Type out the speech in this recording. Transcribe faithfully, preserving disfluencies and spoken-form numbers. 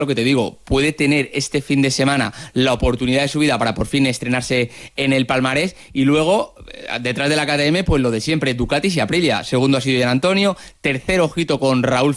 lo que te digo, puede tener este fin de semana la oportunidad de su vida para por fin estrenarse en el palmarés, y luego detrás de la K T M pues lo de siempre, Ducatis y Aprilia. Segundo ha sido Gian Antonio, tercer ojito con Raúl